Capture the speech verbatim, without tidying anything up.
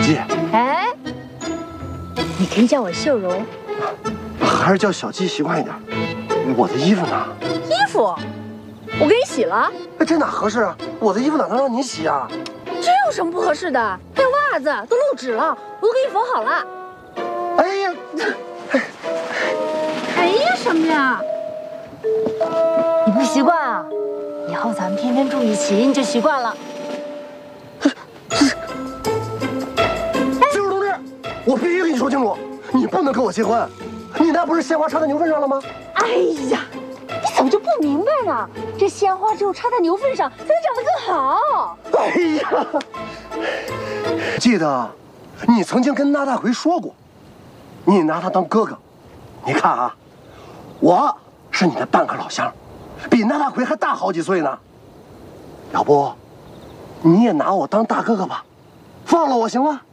季。 哎，你可以叫我秀荣， 还是叫小季习惯一点。我的衣服呢？ 衣服我给你洗了。 哎，这哪合适啊？我的衣服哪能让你洗啊？ 这有什么不合适的？那袜子都漏纸了，我都给你缝好了。 哎呀， 哎呀，什么呀？你不习惯啊？以后咱们天天住一起，你就习惯了。 金树同志，我必须跟你说清楚，你不能跟我结婚。你那不是鲜花插在牛粪上了吗？ 哎呀，你怎么就不明白呢？这鲜花只有插在牛粪上，才能长得更好。 哎呀，记得你曾经跟那大奎说过，你拿他当哥哥。你看啊，我是你的半个老乡，比那大奎还大好几岁呢。要不，你也拿我当大哥哥吧，放了我行吗？